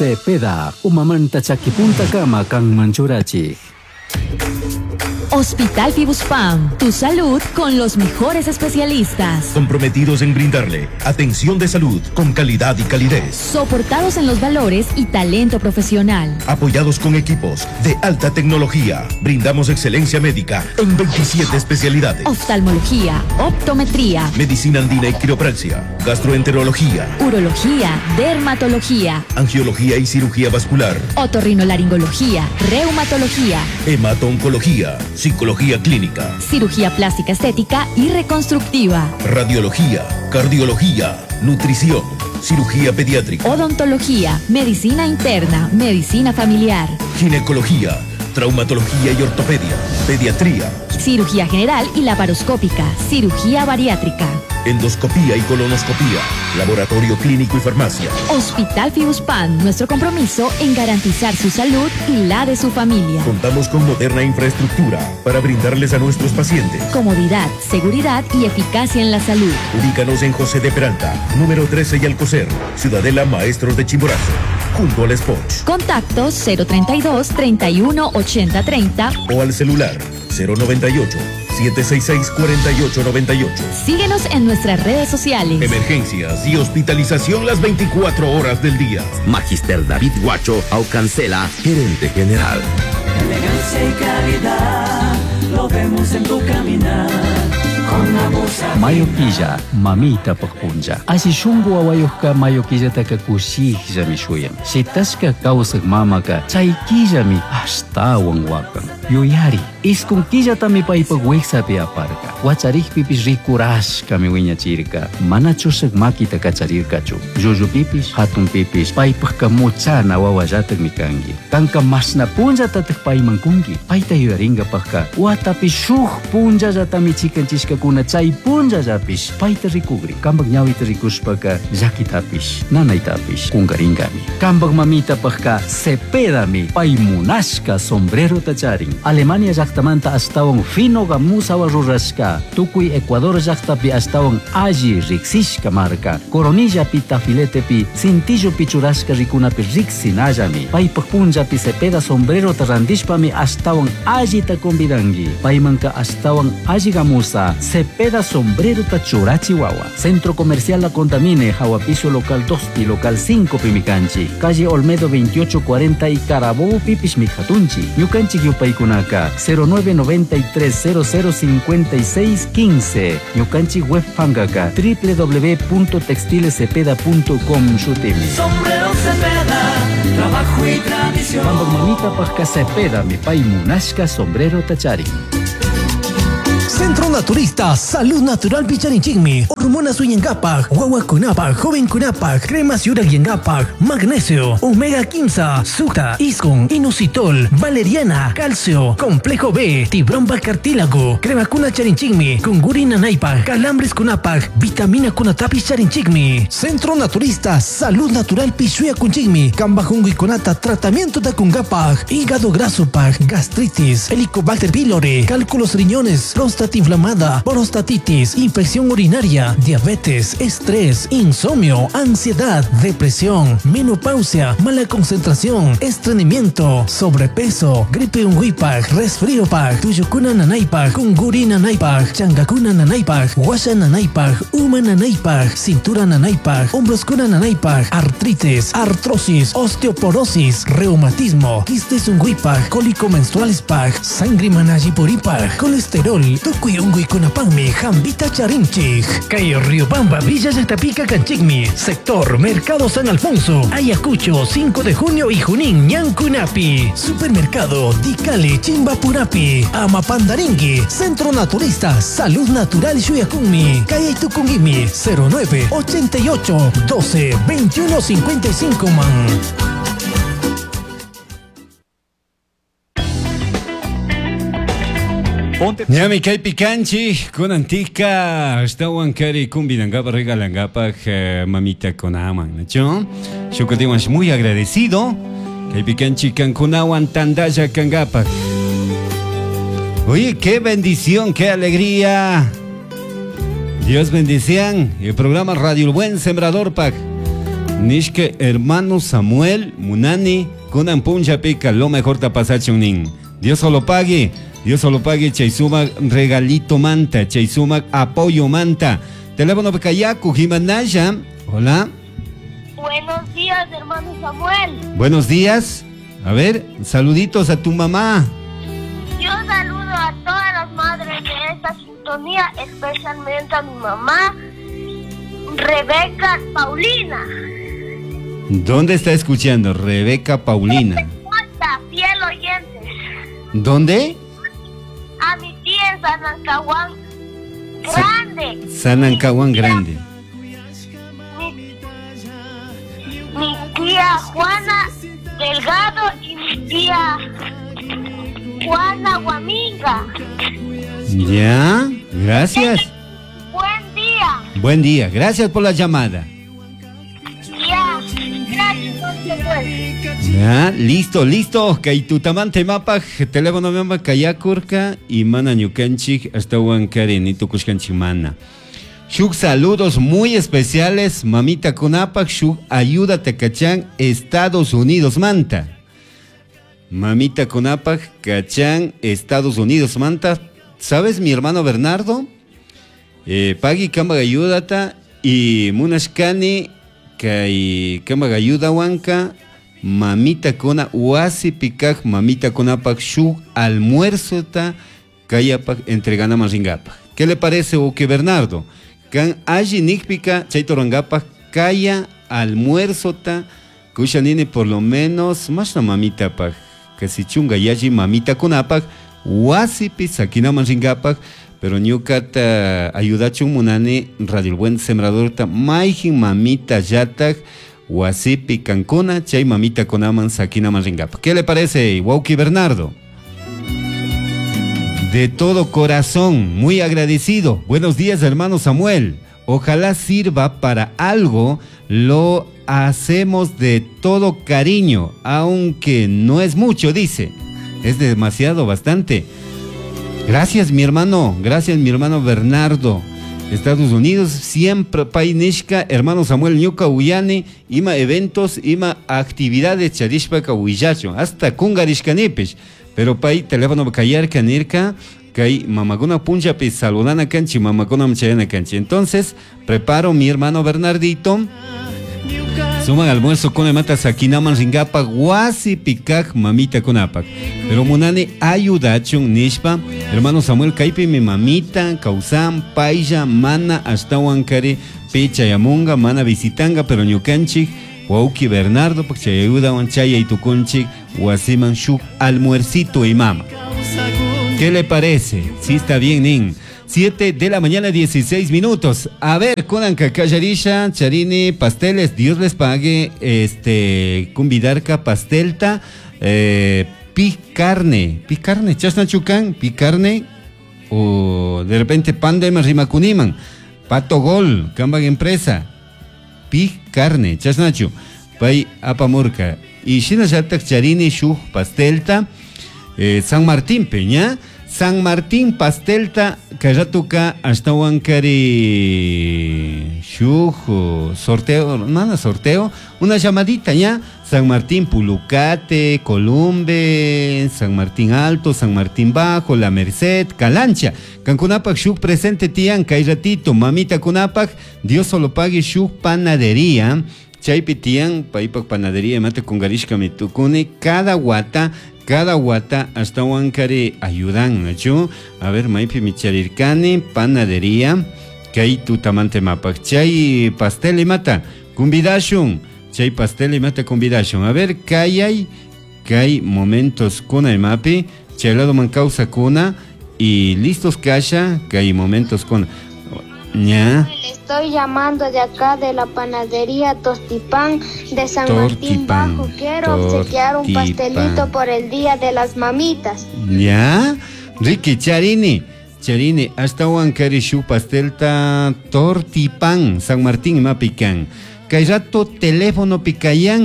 Cepeda, umamanta chakipunta kama kang manchurachi. Hospital Fibuspam, tu salud con los mejores especialistas. Comprometidos en brindarle atención de salud con calidad y calidez. Soportados en los valores y talento profesional. Apoyados con equipos de alta tecnología. Brindamos excelencia médica en 27 especialidades. Oftalmología, optometría, medicina andina y quiropraxia, gastroenterología, urología, dermatología, angiología y cirugía vascular, otorrinolaringología, reumatología, hemato-oncología, psicología clínica, cirugía plástica estética y reconstructiva, radiología, cardiología, nutrición, cirugía pediátrica, odontología, medicina interna, medicina familiar, ginecología, traumatología y ortopedia, pediatría, cirugía general y laparoscópica, cirugía bariátrica, endoscopía y colonoscopía, laboratorio clínico y farmacia. Hospital Fibuspam, nuestro compromiso en garantizar su salud y la de su familia. Contamos con moderna infraestructura para brindarles a nuestros pacientes comodidad, seguridad y eficacia en la salud. Ubícanos en José de Peralta, número 13 y Alcocer, Ciudadela Maestros de Chimborazo, junto al Spoch. Contactos 032 31 80 30 o al celular 098 766-4898. Síguenos en nuestras redes sociales. Emergencias y hospitalización las 24 horas del día. Magister David Guacho Aucancela, gerente general. Elegancia y calidad, lo vemos en tu caminar. Mayoquilla, mamita pagpunja. Asi shungu awayuhka mayoquilla taka kushija mi shuyan. Si taska kausak mamaka, chaykilla mi hasta wangwakan. Yuyari, iskunquilla tami paipagweksa pi aparka. Wacharih pipis rikurashka mi wiña chirka. Mana chusak makita kacharirka chu. Yuyu pipis, hatun pipis, paipagka muchana wawayatak mi kangi. Kanka masna punja tatak paimankungi. Paita yuyaringa pagka. Watapi shuh punja jatami chikanchishka kuna chay punja japish. Paita rikugri. Kambag nyawita rikushpaka jakitapish. Nanaitapish. Kungaringami. Kambag mamita pagka Cepedami. Paimunashka sombrero tacharing. Alemania llaqtamanta astawan fino gamusawa rurashka. Tukuy Ecuador llaqtapi astawan alli riksishka marca. Coronilla pi tafilete pi cintillo pichurashka rikunapi riksinallami. Paypaq punjapi Cepeda sombrero tarandishpami astawan alli ta convidangi. Paymanka astawan alli gamusa Cepeda sombrero ta churachi wawa. Centro Comercial La Contamine, Jahuapicio local 2 y local 5 pimicanchi. Calle Olmedo 2840 y Carabobo pipis mikhatunchi. Ñukanchik yupaykunaka 0993005615. Ñukanchik web fangaka www.textilecepeda.com shutimi. Sombrero Cepeda, trabajo y tradición. Mambak mamita pajka Cepeda mi pay munashka sombrero tachari. Centro Naturista, Salud Natural Picharinchigmi, Hormonas Uyengapak, Wawakunapak, Joven Kunapak, Cremas Yurayengapak, Magnesio, Omega 15, Suta, Iskon, Inositol, Valeriana, Calcio, Complejo B, Tibromba Cartílago, Crema Kuna Charinchigmi, Kungurina Naipak, Calambres Kunapak, Vitamina Kunatapi Charinchigmi. Centro Naturista, Salud Natural Pishuya Kunchigmi, Kambajungu y Kunata, Tratamiento de Kungapak, Hígado Graso Pak, Gastritis, Helicobacter pylori, Cálculos riñones, próstata inflamada, prostatitis, infección urinaria, diabetes, estrés, insomnio, ansiedad, depresión, menopausia, mala concentración, estreñimiento, sobrepeso, gripe unguipak, resfrío pak, tuyukuna nanaipak, kunguri nanaipak, changakuna nanaipak, washa nanaipak, uma nanaipak, cintura nanaipak, hombros kuna nanaipak, artritis, artrosis, osteoporosis, reumatismo, quistes unguipak, cólico menstruales pak, sangre manajipuripak, colesterol, Tukuyungui Kunapangmi, Jambita Charinchik, Cayo Riobamba, Villa Yatapica Canchigmi, Sector Mercado San Alfonso, Ayacucho, 5 de junio y Junín, Ñancunapi, Supermercado Ticali, Chimbapurapi, Amapandaringui, Centro Naturista, Salud Natural Shuyakumi, Calle Tukungimi, 09 88 12 21 55 man. Nyami kay picanchi kunantika estawan kari kumbinangapa regalangapa mamita konaman, ¿no? Yo que tengo muy agradecido kay picanchi kankunawan tandaya kangapa. Oye, qué bendición, qué alegría. Dios bendición. El programa Radio El Buen Sembrador Pac. Nishke hermano Samuel, Munani, kunan puncha pica, lo mejor te pasache un nin. Dios solo pague, Chaisuma regalito manta, Chaisuma apoyo manta. Teléfono Pecayacu, Jimanaya. Hola. Buenos días, hermano Samuel. Buenos días. A ver, saluditos a tu mamá. Yo saludo a todas las madres de esta sintonía, especialmente a mi mamá, Rebeca Paulina. ¿Dónde está escuchando? Rebeca Paulina. Fiel oyente. ¿Dónde? A mi tía en Sanancahuán Grande. Sanancahuán Grande. Mi tía Juana Delgado y mi tía Juana Guaminga. Ya, gracias. Buen día. Buen día, gracias por la llamada. Ya, gracias, don Samuel. Ya, listo. Kaitutamante mapa, teléfono mamba Kayakurka y mana ñukanchik hasta Huancari, ni tukushkanchimana. Shuk saludos muy especiales, mamita Kunapak, Shuk ayúdate cachán, Estados Unidos manta. Mamita Kunapak, cachán, Estados Unidos manta. ¿Sabes mi hermano Bernardo? Pagi kamba ayúdata y munashkani kai kamba ayuda wanka. Mamita Kuna Uasi Pikak, mamita Kunapak, Shuk almuerzo ta kayapak entregana maringapa. ¿Qué le parece o que Bernardo? Kan allí nikpika chaitorangapa kaya almuerzo ta kushanine por lo menos más la mamita pak casi chunga yaji mamita Kunapak Uasipi sakina maringapa. Pero ñukata ayudachun munane Radio El Buen Sembrador ta maijin mamita yatak Wasipi Cancuna, chay mamita Kunaman sakina maringapa. ¿Qué le parece, Wauki Bernardo? De todo corazón, muy agradecido. Buenos días, hermano Samuel. Ojalá sirva para algo. Lo hacemos de todo cariño, aunque no es mucho, dice. Es demasiado, bastante. Gracias, mi hermano Bernardo. Estados Unidos, siempre Painishka, hermano Samuel Ñuka Uyani, ima eventos, ima actividades charishpaka Uyacho, hasta Kungarishkanipich. Pero pay teléfono callar canirka, kay mamaguna punja pe saludana canchi, mamaguna mchayana canchi. Entonces, preparo mi hermano Bernardito. Suma almuerzo con mata sakinaman ringapa guasi pikak mamita kunapak. Pero munane ayudachun nishpa, hermano Samuel kaipi mi mamita, kausan, paija, mana, hasta huancare, pecha yamunga, mana visitanga, pero ñukanchik, Wauki Bernardo, porque ayuda wanchaya y tukunchik, wasiman shuk almuercito y mama. ¿Qué le parece? Sí está bien, nin. 7 de la mañana, 16 minutos. A ver, Conan Cacayarisha, Charini, pasteles, Dios les pague, Cumbidarca, pastelta, picarne, chasnachucan, picarne, o de repente pan de Rimakuniman, pato gol, cambag empresa, picarne, chasnachu, pay apamurca, y Shina Shatak Charini, Shuj, pastelta, San Martín, Peña. San Martín pastelta kayatuka hasta Huancari Shujo sorteo, nada sorteo, una llamadita ya. San Martín Pulucate, Columbe, San Martín Alto, San Martín Bajo, La Merced, Calancha, Cancunapac Shuk presente tian, Kairatito, mamita Cunapac, Dios solo pague Shuk panadería, Chaipitian, Paipac panadería, mate con Garishka Mitukune, cada guata hasta Huancari ayudan, ¿no? A ver, Maipi Micharircane, panadería, Kay tutamante mapac, Chay pastel y mata, Cumbidashun, Chay pastel y mata Cumbidashun. A ver, Kay momentos con el mapi, Chay lado man causa cuna, y listos Kasha, Kay momentos con. ¿Ya? Le estoy llamando de acá de la panadería Tostipán de San Martín Bajo. Quiero obsequiar un pastelito por el Día de las Mamitas. ¿Ya? Ricky, Charini, hasta Huancari Shu pastelta Tortipán, San Martín Mapicán. Kairato teléfono picaya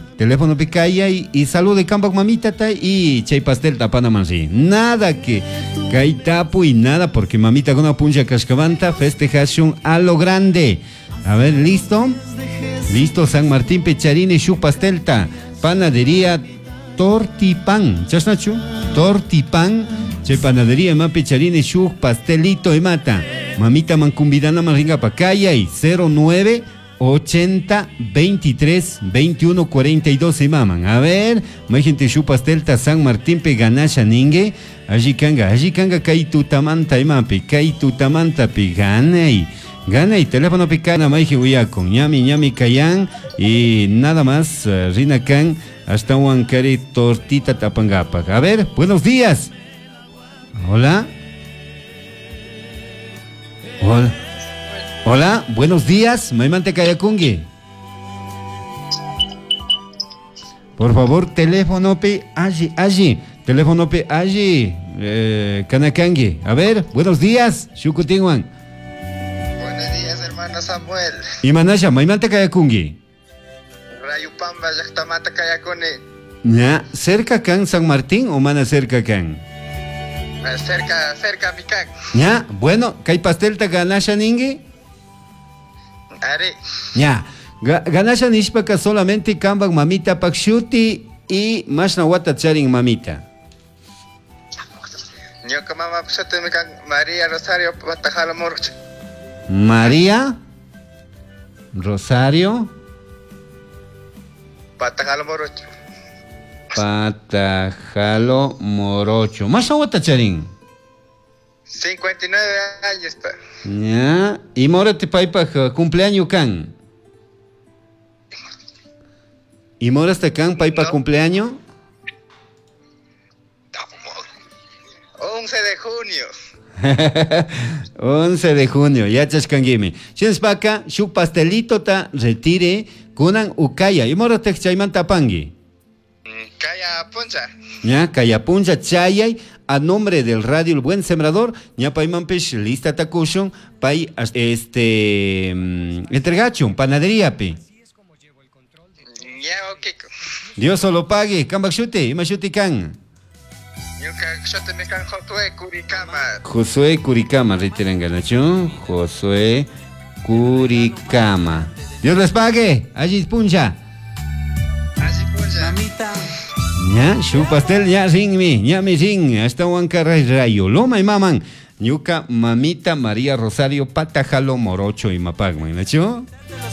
y salud de campo mamita y chay pastel tapana mansi. Nada que caitapu y nada porque mamita con una puncha cascavanta festejashun a lo grande. A ver, ¿listo? Listo, San Martín Pecharini, Shu Pastelta, panadería Tortipan, ¿chasnachu? Tortipan, che panadería ma Pecharini, Shu Pastelito y mata. Mamita mancumbidana maringa pacaya y 09 80 23 21 42 maman. A ver, más gente Shu Pastelta San Martín pe ganasha ningue. Allí kanga kai tutamanta y mapi, kai tutamanta pe gana y teléfono picana maiji huya con ñami kayan y nada más rina kan hasta huancari tortita tapangapa. A ver, buenos días. Hola. Hola, buenos días, Maimante Kayakungi. Por favor, teléfono pe allí, teléfono pe allí, Kanakangi. A ver, buenos días, Shukutinwan. Buenos días, hermano Samuel. Y Manasha, Maimante Kayakungi. Rayupamba, Yachtamata Kayakone. Ya, cerca kan San Martín o mana cerca kan? Cerca mi can. Ya, bueno, ¿kay pastel ta ganasha ningi? Are. Ya, ganasha nishpaka solamente kambak mamita pakshuti y mashnawata charing mamita. Ñoka mama psate mi can María Rosario Patajalo Morocho. María Rosario Patajalo Morocho. Patajalo Morocho. Mashnawata charing. 59 años, pa. Ya, y morate paipa cumpleaños can. ¿Y moraste can paipa no. Cumpleaños? 11 de junio. 11 de junio, ya chascangime. Chenspaka, su pastelito ta retire kunan ukaya. ¿Y morate chayman tapangi? Kaya puncha. Ya, kaya puncha chayay. A nombre del radio El Buen Sembrador, ya paiman pech lista takushon, pai entregachon, panadería pe. Ya, ok. Dios solo pague, kambak shute, ima shute kan. Yuka shute me kan Josué Curicama. Josué Curicama, reiteran ganacho, Josué Curicama. Dios les pague, allí puncha. Allí puncha. Mamita. Ya, su pastel ya ring mi, ya me ring, hasta Huancarray Rayo, Loma y Maman, Ñuca, Mamita María Rosario, Patajalo, Morocho y Mapagma, ¿no?